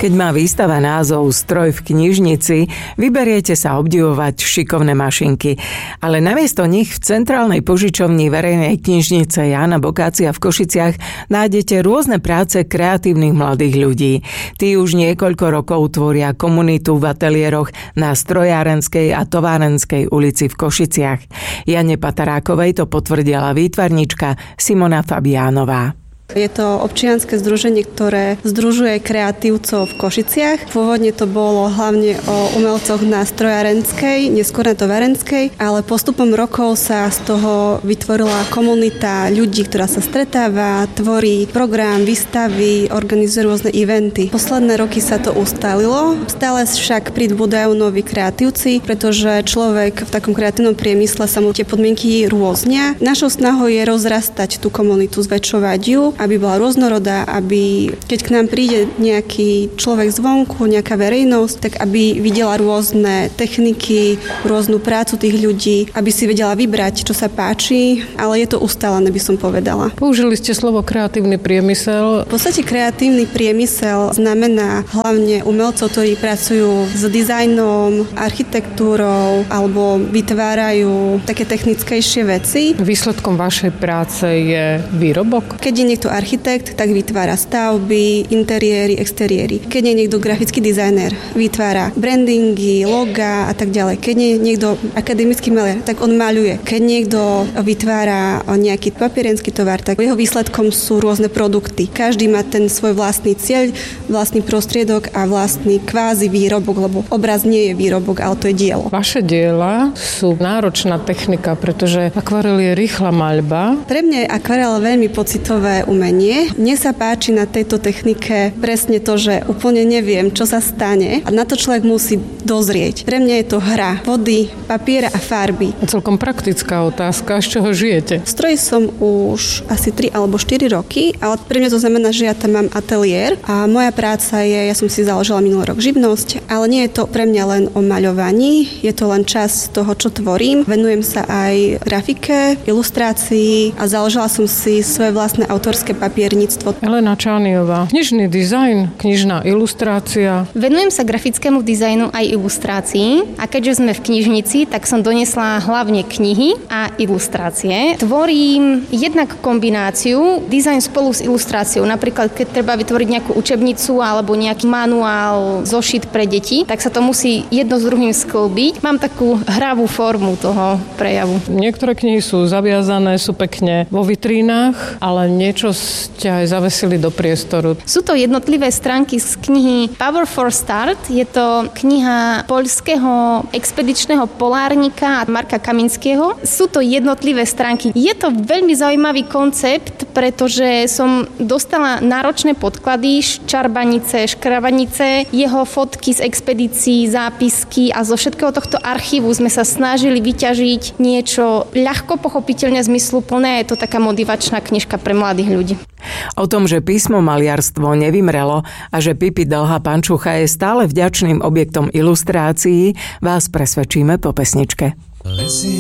Keď má výstava názov Stroj v knižnici, vyberiete sa obdivovať šikovné mašinky. Ale namiesto nich v centrálnej požičovni verejnej knižnice Jána Bokácia v Košiciach nájdete rôzne práce kreatívnych mladých ľudí. Tí už niekoľko rokov tvoria komunitu v ateliéroch na Strojárenskej a Továrenskej ulici v Košiciach. Jane Patarákovej to potvrdila výtvarnička Simona Fabiánová. Je to občianske združenie, ktoré združuje kreatívcov v Košiciach. Pôvodne to bolo hlavne o umelcoch na Strojárenskej, neskôr na Továrenskej, ale postupom rokov sa z toho vytvorila komunita ľudí, ktorá sa stretáva, tvorí program, výstavy, organizuje rôzne eventy. Posledné roky sa to ustálilo, stále však pribúdajú noví kreatívci, pretože človek v takom kreatívnom priemysle sa mu tie podmienky rôznia. Našou snahou je rozrastať tú komunitu, zväčšovať ju, aby bola rôznorodá, aby keď k nám príde nejaký človek zvonku, nejaká verejnosť, tak aby videla rôzne techniky, rôznu prácu tých ľudí, aby si vedela vybrať, čo sa páči, ale je to ustálené, by som povedala. Použili ste slovo kreatívny priemysel. V podstate kreatívny priemysel znamená hlavne umelcov, ktorí pracujú s dizajnom, architektúrou alebo vytvárajú také technickejšie veci. Výsledkom vašej práce je výrobok? Keď je niekto architekt, tak vytvára stavby, interiéry, exteriéry. Keď je niekto grafický dizajner, vytvára brandingy, loga a tak ďalej. Keď je niekto akademický maliar, tak on maľuje. Keď niekto vytvára nejaký papierenský tovar, tak jeho výsledkom sú rôzne produkty. Každý má ten svoj vlastný cieľ, vlastný prostriedok a vlastný kvázi výrobok, lebo obraz nie je výrobok, ale to je dielo. Vaše diela sú náročná technika, pretože akvarel je rýchla maľba. Pre mňa je akvarel veľmi pocitové umenie. Mne sa páči na tejto technike presne to, že úplne neviem, čo sa stane a na to človek musí dozrieť. Pre mňa je to hra vody, papiera a farby. Celkom praktická otázka, z čoho žijete? V stroji som už asi 3 alebo 4 roky, ale pre mňa to znamená, že ja tam mám ateliér a moja práca je, ja som si založila minulý rok živnosť, ale nie je to pre mňa len o maľovaní, je to len časť toho, čo tvorím. Venujem sa aj grafike, ilustrácii a založila som si svoje vlastné autorské papierníctvo. Elena Čániová, knižný dizajn, knižná ilustrácia. Venujem sa grafickému dizajnu aj ilustrácii a keďže sme v knižnici, tak som donesla hlavne knihy a ilustrácie. Tvorím jednak kombináciu dizajn spolu s ilustráciou. Napríklad, keď treba vytvoriť nejakú učebnicu alebo nejaký manuál, zošit pre deti, tak sa to musí jedno s druhým sklbiť. Mám takú hravú formu toho prejavu. Niektoré knihy sú zaviazané, sú pekne vo vitrínach, ale niečo ste aj zavesili do priestoru. Sú to jednotlivé stránky z knihy Power for Start. Je to kniha poľského expedičného polárnika Marka Kaminského. Sú to jednotlivé stránky. Je to veľmi zaujímavý koncept, pretože som dostala náročné podklady, ščarbanice, škravanice, jeho fotky z expedícií, zápisky a zo všetkého tohto archívu sme sa snažili vyťažiť niečo ľahko pochopiteľne zmysluplné. Je to taká motivačná knižka pre mladých ľudí. O tom, že písmo maliarstvo nevymrelo a že Pipi Dlhá Pančucha je stále vďačným objektom ilustrácií, vás presvedčíme po pesničke.